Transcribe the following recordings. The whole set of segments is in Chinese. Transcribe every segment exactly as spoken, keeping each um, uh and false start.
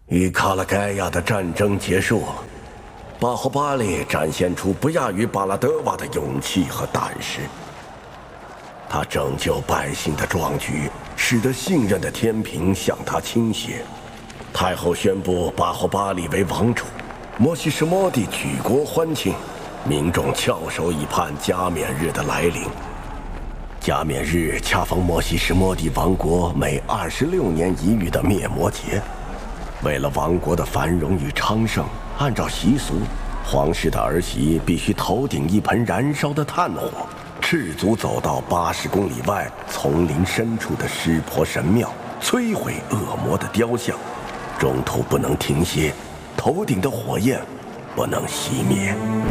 与卡拉盖亚的战争结束，巴霍巴利展现出不亚于巴拉德瓦的勇气和胆识。他拯救百姓的壮举，使得信任的天平向他倾斜。太后宣布巴霍巴利为王主，摩西什摩地举国欢庆，民众翘首以盼加冕日的来临。加冕日恰逢摩西什摩地王国每二十六年一遇的灭魔节。为了王国的繁荣与昌盛，按照习俗，皇室的儿媳必须头顶一盆燃烧的炭火，赤足走到八十公里外丛林深处的湿婆神庙，摧毁恶魔的雕像，中途不能停歇，头顶的火焰不能熄灭。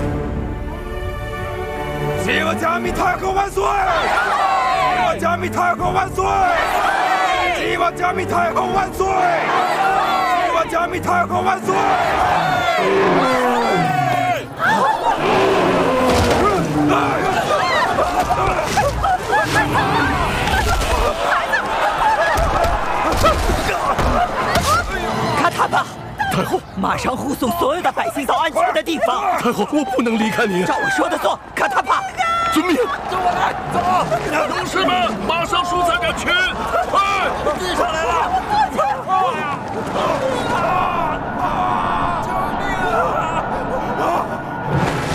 西瓦加米太后万岁！西瓦加米太后万岁！西瓦加米太后万岁！西瓦加米太后万岁！ 卡塔巴， 太后， 马上护送所有的百姓到安全的地方。 太后，我不能离开你。 照我说的做，卡塔巴。 遵命。 跟我来，走！勇士们，马上疏